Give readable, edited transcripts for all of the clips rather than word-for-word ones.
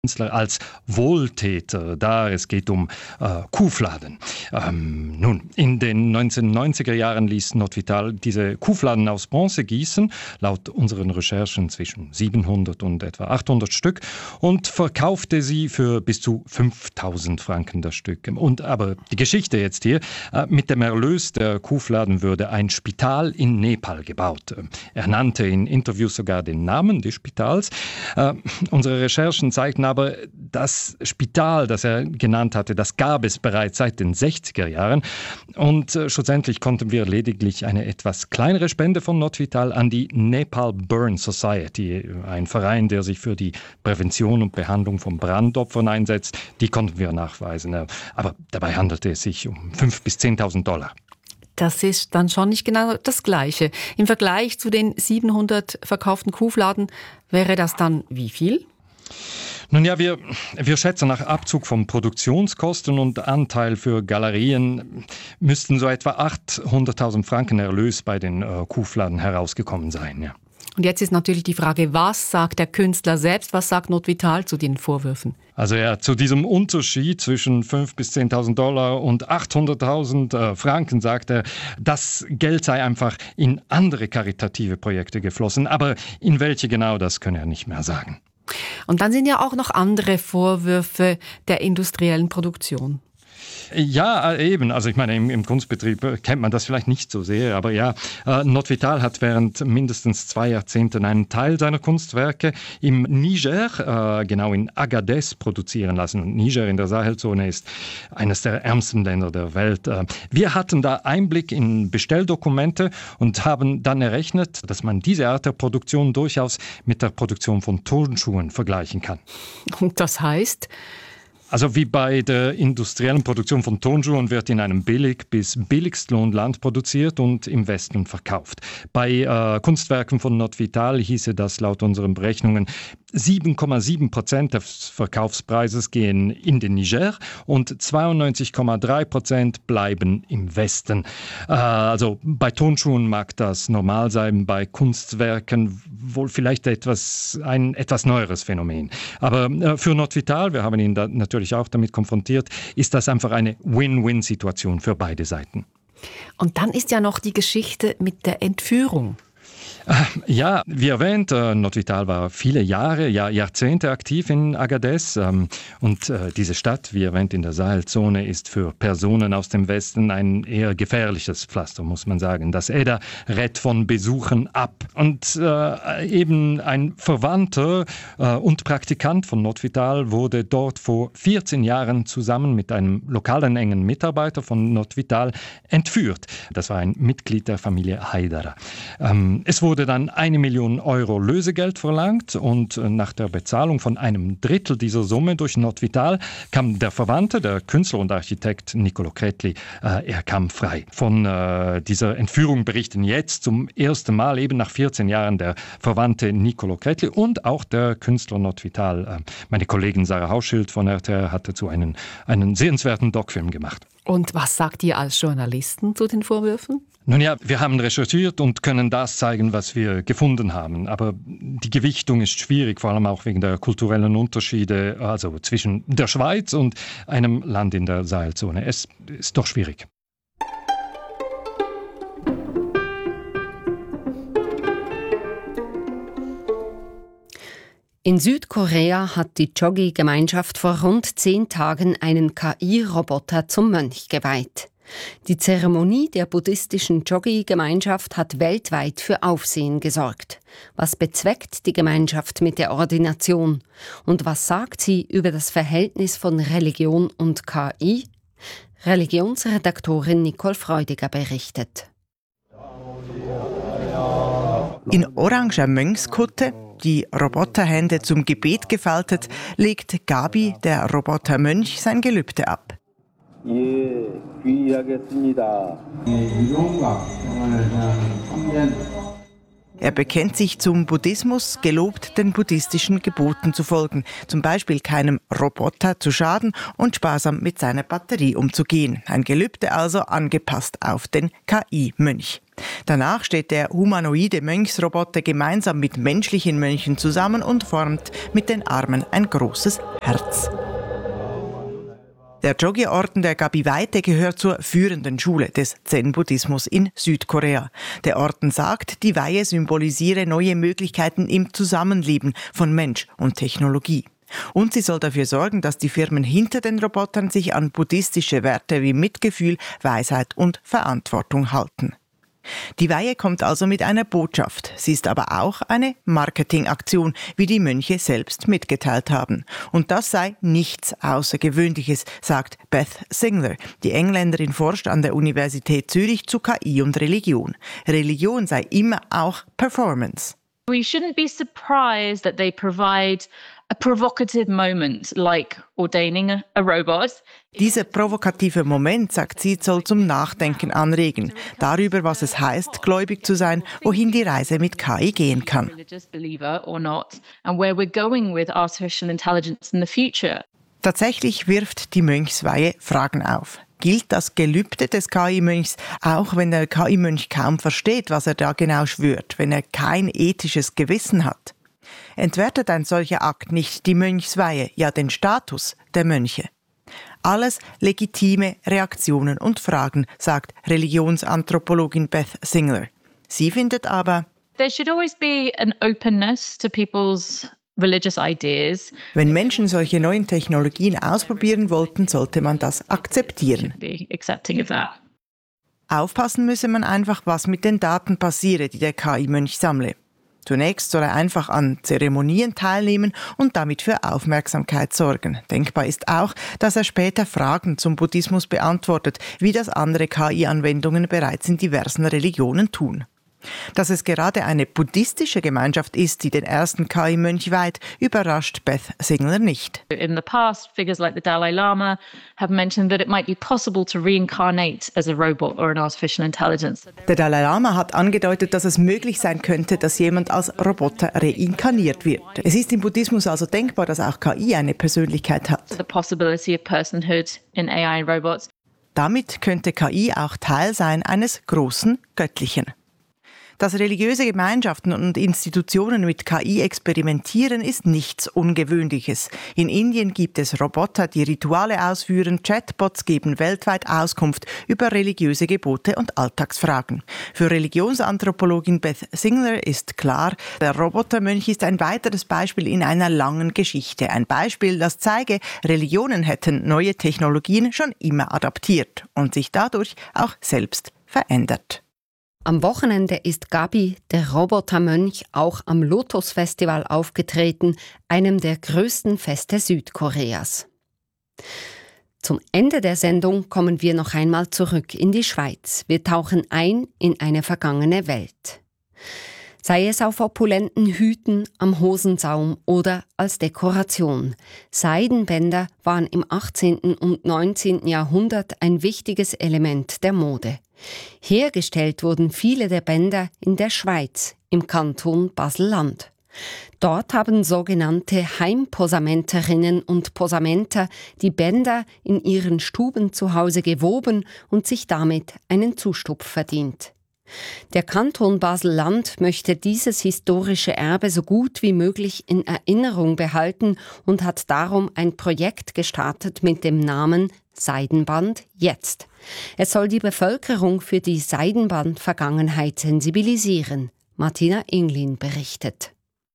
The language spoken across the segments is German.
Künstler als Wohltäter da. Es geht um Kuhfladen. Nun, in den 1990er Jahren ließ Notvital diese Kuhfladen aus Bronze gießen, laut unseren Recherchen zwischen 700 und etwa 800 Stück, und verkaufte sie für bis zu 5.000 Franken das Stück. Aber die Geschichte jetzt hier, mit dem Erlös der Kuhfladen würde ein Spital in Nepal gebaut. Er nannte in Interviews sogar den Namen des Spitals. Unsere Recherchen zeigten aber, das Spital, das er genannt hatte, das gab es bereits seit den 60er Jahren. Und schlussendlich konnten wir lediglich eine etwas kleinere Spende von Notvital an die Nepal Burn Society, ein Verein, der sich für die Prävention und Behandlung von Brandopfern einsetzt, die konnten wir nachweisen. Aber dabei handelte es sich um 5.000 bis 10.000 Dollar. Das ist dann schon nicht genau das Gleiche. Im Vergleich zu den 700 verkauften Kuhfladen wäre das dann wie viel? Nun ja, wir schätzen, nach Abzug von Produktionskosten und Anteil für Galerien müssten so etwa 800.000 Franken Erlös bei den Kuhfladen herausgekommen sein. Ja. Und jetzt ist natürlich die Frage, was sagt der Künstler selbst, was sagt Notvital zu den Vorwürfen? Also zu diesem Unterschied zwischen 5.000 bis 10.000 Dollar und 800.000 Franken sagt er, das Geld sei einfach in andere karitative Projekte geflossen. Aber in welche genau, das könne er nicht mehr sagen. Und dann sind ja auch noch andere Vorwürfe der industriellen Produktion. Ja, eben. Also ich meine, im Kunstbetrieb kennt man das vielleicht nicht so sehr, aber ja, Notvital hat während mindestens 2 Jahrzehnten einen Teil seiner Kunstwerke im Niger, genau in Agadez, produzieren lassen. Und Niger in der Sahelzone ist eines der ärmsten Länder der Welt. Wir hatten da Einblick in Bestelldokumente und haben dann errechnet, dass man diese Art der Produktion durchaus mit der Produktion von Turnschuhen vergleichen kann. Und das heißt? Also wie bei der industriellen Produktion von Turnschuhen wird in einem Billig- bis Billigstlohnland produziert und im Westen verkauft. Bei Kunstwerken von Notvital hieße das laut unseren Berechnungen, 7,7% des Verkaufspreises gehen in den Niger und 92,3% bleiben im Westen. Also bei Turnschuhen mag das normal sein, bei Kunstwerken wohl vielleicht ein etwas neueres Phänomen. Aber für Notvital, wir haben ihn da natürlich auch damit konfrontiert, ist das einfach eine Win-Win-Situation für beide Seiten. Und dann ist ja noch die Geschichte mit der Entführung. Ja, wie erwähnt, Notvital war viele Jahre, Jahrzehnte aktiv in Agadez. Und diese Stadt, wie erwähnt, in der Sahelzone ist für Personen aus dem Westen ein eher gefährliches Pflaster, muss man sagen. Das EDA rät von Besuchen ab. Und eben ein Verwandter und Praktikant von Notvital wurde dort vor 14 Jahren zusammen mit einem lokalen engen Mitarbeiter von Notvital entführt. Das war ein Mitglied der Familie Haidara. Es wurde dann 1 Million Euro Lösegeld verlangt und nach der Bezahlung von 1/3 dieser Summe durch Notvital kam der Verwandte, der Künstler und Architekt Nicolo Cretli, er kam frei. Von dieser Entführung berichten jetzt zum ersten Mal, eben nach 14 Jahren, der Verwandte Nicolo Cretli und auch der Künstler Notvital. Meine Kollegin Sarah Hauschild von RTR hat dazu einen sehenswerten Doc-Film gemacht. Und was sagt ihr als Journalisten zu den Vorwürfen? Nun ja, wir haben recherchiert und können das zeigen, was wir gefunden haben. Aber die Gewichtung ist schwierig, vor allem auch wegen der kulturellen Unterschiede, also zwischen der Schweiz und einem Land in der Sahelzone. Es ist doch schwierig. In Südkorea hat die Chogi-Gemeinschaft vor rund 10 Tagen einen KI-Roboter zum Mönch geweiht. Die Zeremonie der buddhistischen Chogi-Gemeinschaft hat weltweit für Aufsehen gesorgt. Was bezweckt die Gemeinschaft mit der Ordination? Und was sagt sie über das Verhältnis von Religion und KI? Religionsredaktorin Nicole Freudiger berichtet. In oranger Mönchskutte, die Roboterhände zum Gebet gefaltet, legt Gabi, der Robotermönch, sein Gelübde ab. Er bekennt sich zum Buddhismus, gelobt, den buddhistischen Geboten zu folgen, zum Beispiel keinem Roboter zu schaden und sparsam mit seiner Batterie umzugehen. Ein Gelübde also angepasst auf den KI-Mönch. Danach steht der humanoide Mönchsroboter gemeinsam mit menschlichen Mönchen zusammen und formt mit den Armen ein großes Herz. Der Jogye-Orden der Gabi-Weite gehört zur führenden Schule des Zen-Buddhismus in Südkorea. Der Orden sagt, die Weihe symbolisiere neue Möglichkeiten im Zusammenleben von Mensch und Technologie. Und sie soll dafür sorgen, dass die Firmen hinter den Robotern sich an buddhistische Werte wie Mitgefühl, Weisheit und Verantwortung halten. Die Weihe kommt also mit einer Botschaft. Sie ist aber auch eine Marketingaktion, wie die Mönche selbst mitgeteilt haben. Und das sei nichts Außergewöhnliches, sagt Beth Singler. Die Engländerin forscht an der Universität Zürich zu KI und Religion. Religion sei immer auch Performance. We shouldn't be surprised that they provide a provocative moment, like ordaining a robot. Dieser provokative Moment, sagt sie, soll zum Nachdenken anregen, darüber, was es heißt, gläubig zu sein, wohin die Reise mit KI gehen kann. Tatsächlich wirft die Mönchsweihe Fragen auf. Gilt das Gelübde des KI-Mönchs, auch wenn der KI-Mönch kaum versteht, was er da genau schwört, wenn er kein ethisches Gewissen hat? Entwertet ein solcher Akt nicht die Mönchsweihe, ja den Status der Mönche? Alles legitime Reaktionen und Fragen, sagt Religionsanthropologin Beth Singler. Sie findet aber, there should always be an openness to people's religious ideas. Wenn Menschen solche neuen Technologien ausprobieren wollten, sollte man das akzeptieren. Aufpassen müsse man einfach, was mit den Daten passiere, die der KI-Mönch sammle. Zunächst soll er einfach an Zeremonien teilnehmen und damit für Aufmerksamkeit sorgen. Denkbar ist auch, dass er später Fragen zum Buddhismus beantwortet, wie das andere KI-Anwendungen bereits in diversen Religionen tun. Dass es gerade eine buddhistische Gemeinschaft ist, die den ersten KI-Mönch weiht, überrascht Beth Singler nicht. In the past, figures like the Dalai Lama have mentioned that it might be possible to reincarnate as a robot or an artificial intelligence. Der Dalai Lama hat angedeutet, dass es möglich sein könnte, dass jemand als Roboter reinkarniert wird. Es ist im Buddhismus also denkbar, dass auch KI eine Persönlichkeit hat. The possibility of personhood in AI and robots. Damit könnte KI auch Teil sein eines großen Göttlichen. Dass religiöse Gemeinschaften und Institutionen mit KI experimentieren, ist nichts Ungewöhnliches. In Indien gibt es Roboter, die Rituale ausführen, Chatbots geben weltweit Auskunft über religiöse Gebote und Alltagsfragen. Für Religionsanthropologin Beth Singler ist klar, der Robotermönch ist ein weiteres Beispiel in einer langen Geschichte. Ein Beispiel, das zeige, Religionen hätten neue Technologien schon immer adaptiert und sich dadurch auch selbst verändert. Am Wochenende ist Gabi, der Robotermönch, auch am Lotus-Festival aufgetreten, einem der größten Feste Südkoreas. Zum Ende der Sendung kommen wir noch einmal zurück in die Schweiz. Wir tauchen ein in eine vergangene Welt. Sei es auf opulenten Hüten, am Hosensaum oder als Dekoration. Seidenbänder waren im 18. und 19. Jahrhundert ein wichtiges Element der Mode. Hergestellt wurden viele der Bänder in der Schweiz, im Kanton Basel-Land. Dort haben sogenannte Heimposamenterinnen und Posamenter die Bänder in ihren Stuben zu Hause gewoben und sich damit einen Zustupf verdient. Der Kanton Basel-Land möchte dieses historische Erbe so gut wie möglich in Erinnerung behalten und hat darum ein Projekt gestartet mit dem Namen Seidenband jetzt. Es soll die Bevölkerung für die Seidenband-Vergangenheit sensibilisieren. Martina Inglin berichtet.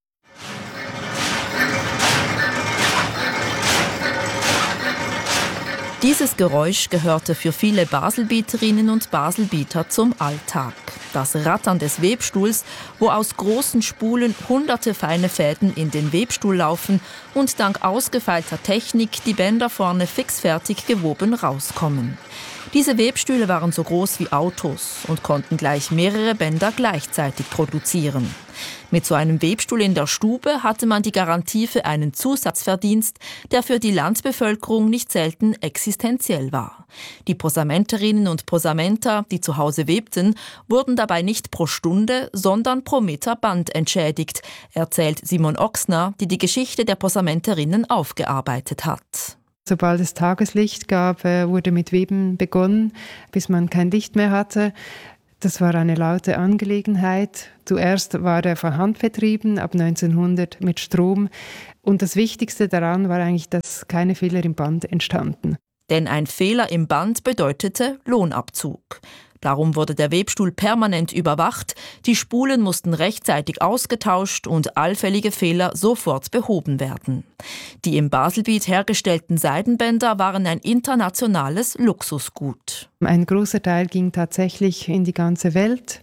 Dieses Geräusch gehörte für viele Baselbieterinnen und Baselbieter zum Alltag. Das Rattern des Webstuhls, wo aus großen Spulen hunderte feine Fäden in den Webstuhl laufen und dank ausgefeilter Technik die Bänder vorne fixfertig gewoben rauskommen. Diese Webstühle waren so groß wie Autos und konnten gleich mehrere Bänder gleichzeitig produzieren. Mit so einem Webstuhl in der Stube hatte man die Garantie für einen Zusatzverdienst, der für die Landbevölkerung nicht selten existenziell war. Die Posamenterinnen und Posamenter, die zu Hause webten, wurden dabei nicht pro Stunde, sondern pro Meter Band entschädigt, erzählt Simon Ochsner, die Geschichte der Posamenterinnen aufgearbeitet hat. Sobald es Tageslicht gab, wurde mit Weben begonnen, bis man kein Licht mehr hatte. Das war eine laute Angelegenheit. Zuerst war er von Hand betrieben, ab 1900 mit Strom. Und das Wichtigste daran war eigentlich, dass keine Fehler im Band entstanden. Denn ein Fehler im Band bedeutete Lohnabzug. Darum wurde der Webstuhl permanent überwacht, die Spulen mussten rechtzeitig ausgetauscht und allfällige Fehler sofort behoben werden. Die im Baselbiet hergestellten Seidenbänder waren ein internationales Luxusgut. Ein großer Teil ging tatsächlich in die ganze Welt.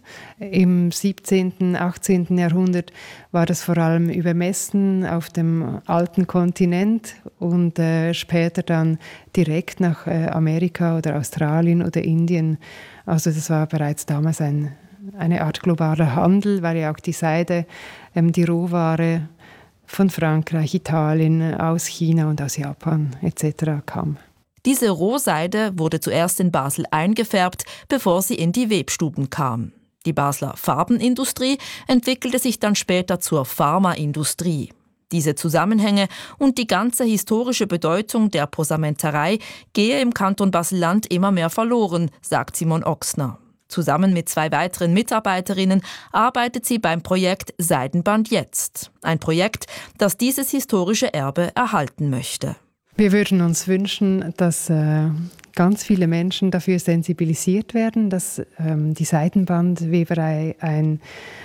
Im 17., 18. Jahrhundert war das vor allem über Messen auf dem alten Kontinent und später dann direkt nach Amerika oder Australien oder Indien. Also das war bereits damals eine Art globaler Handel, weil ja auch die Seide, die Rohware von Frankreich, Italien, aus China und aus Japan etc. kam. Diese Rohseide wurde zuerst in Basel eingefärbt, bevor sie in die Webstuben kam. Die Basler Farbenindustrie entwickelte sich dann später zur Pharmaindustrie. Diese Zusammenhänge und die ganze historische Bedeutung der Posamenterei gehe im Kanton Basel-Land immer mehr verloren, sagt Simon Ochsner. Zusammen mit 2 weiteren Mitarbeiterinnen arbeitet sie beim Projekt Seidenband jetzt. Ein Projekt, das dieses historische Erbe erhalten möchte. Wir würden uns wünschen, dass ganz viele Menschen dafür sensibilisiert werden, dass die Seidenbandweberei ein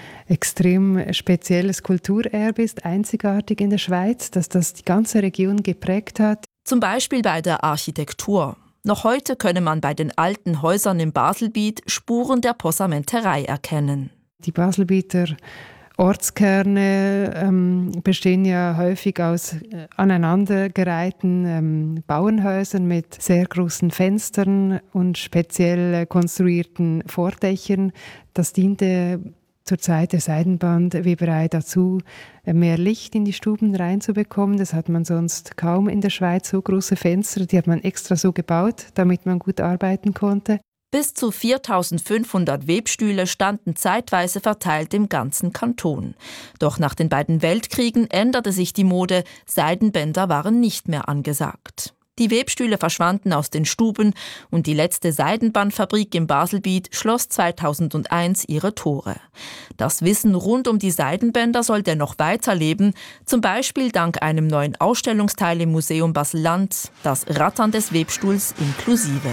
extrem spezielles Kulturerbe ist, einzigartig in der Schweiz, dass das die ganze Region geprägt hat. Zum Beispiel bei der Architektur. Noch heute könne man bei den alten Häusern im Baselbiet Spuren der Posamenterei erkennen. Die Baselbieter Ortskerne bestehen ja häufig aus aneinandergereihten Bauernhäusern mit sehr großen Fenstern und speziell konstruierten Vordächern. Das diente zur Zeit der Seidenbandweberei dazu, mehr Licht in die Stuben reinzubekommen. Das hat man sonst kaum in der Schweiz, so große Fenster. Die hat man extra so gebaut, damit man gut arbeiten konnte. Bis zu 4.500 Webstühle standen zeitweise verteilt im ganzen Kanton. Doch nach den beiden Weltkriegen änderte sich die Mode, Seidenbänder waren nicht mehr angesagt. Die Webstühle verschwanden aus den Stuben und die letzte Seidenbandfabrik im Baselbiet schloss 2001 ihre Tore. Das Wissen rund um die Seidenbänder soll dennoch weiterleben, zum Beispiel dank einem neuen Ausstellungsteil im Museum Basel-Land, das Rattern des Webstuhls inklusive.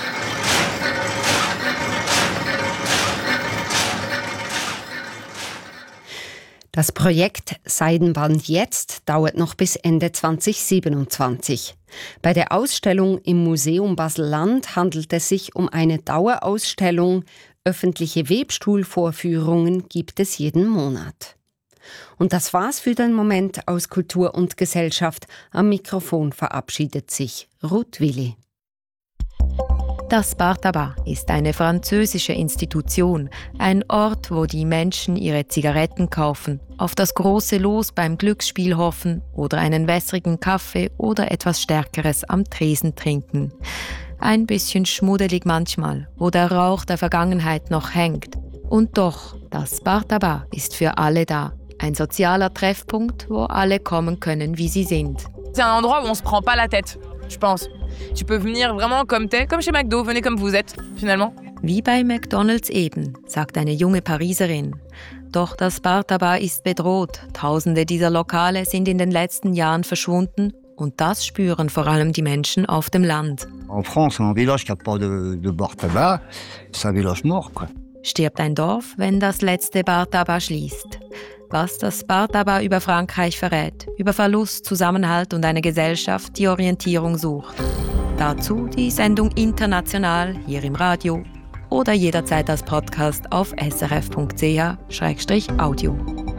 Das Projekt Seidenband jetzt dauert noch bis Ende 2027. Bei der Ausstellung im Museum Basel-Land handelt es sich um eine Dauerausstellung. Öffentliche Webstuhlvorführungen gibt es jeden Monat. Und das war's für den Moment aus Kultur und Gesellschaft. Am Mikrofon verabschiedet sich Ruth Willi. Das Bar Tabac ist eine französische Institution, ein Ort, wo die Menschen ihre Zigaretten kaufen, auf das große Los beim Glücksspiel hoffen oder einen wässrigen Kaffee oder etwas Stärkeres am Tresen trinken. Ein bisschen schmuddelig manchmal, wo der Rauch der Vergangenheit noch hängt. Und doch, das Bar Tabac ist für alle da. Ein sozialer Treffpunkt, wo alle kommen können, wie sie sind. C'est un endroit où on se prend pas la tête, je pense. Tu peux venir vraiment comme t'es, comme chez McDo, venez comme vous êtes, finalement. Wie bei McDonald's eben, sagt eine junge Pariserin. Doch das Bar Tabac ist bedroht. Tausende dieser Lokale sind in den letzten Jahren verschwunden und das spüren vor allem die Menschen auf dem Land. En France, un village qui n'a pas de bar tabac, c'est un village mort, quoi. Stirbt ein Dorf, wenn das letzte Bar Tabac schließt. Was das Bar Tabac über Frankreich verrät, über Verlust, Zusammenhalt und eine Gesellschaft, die Orientierung sucht. Dazu die Sendung international hier im Radio oder jederzeit als Podcast auf srf.ch/audio.